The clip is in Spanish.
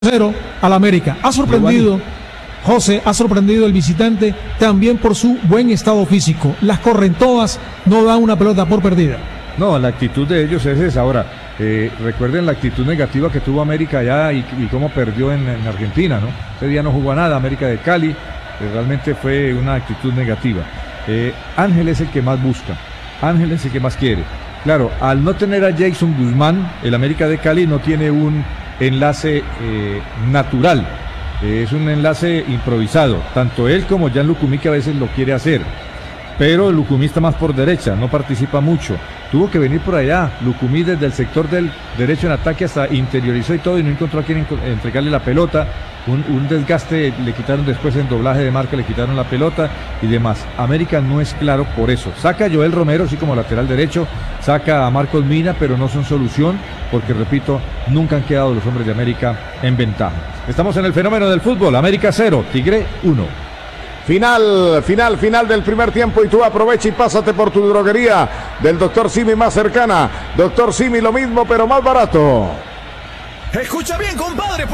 0 al América. Ha sorprendido, José, ha sorprendido el visitante también por su buen estado físico. Las corren todas, no dan una pelota por perdida. No, la actitud de ellos es esa. Ahora, recuerden la actitud negativa que tuvo América allá y cómo perdió en Argentina, ¿no? Ese día no jugó a nada, América de Cali, realmente fue una actitud negativa. Ángel es el que más busca, Ángel es el que más quiere. Claro, al no tener a Jason Guzmán, el América de Cali no tiene un enlace natural, es un enlace improvisado, tanto él como Jan Lucumí, que a veces lo quiere hacer, pero Lucumí está más por derecha, no participa mucho, tuvo que venir por allá, Lucumí desde el sector del derecho en ataque hasta interiorizó y todo y no encontró a quien entregarle la pelota, un desgaste, le quitaron después en doblaje de marca, le quitaron la pelota y demás. América no es claro por eso, saca a Joel Romero, así como lateral derecho, saca a Marcos Mina, pero no son solución, porque repito, nunca han quedado los hombres de América en ventaja. Estamos en el fenómeno del fútbol, América 0, Tigre 1. Final del primer tiempo y tú aprovecha y pásate por tu droguería del Dr. Simi más cercana. Dr. Simi, lo mismo pero más barato. Escucha bien, compadre.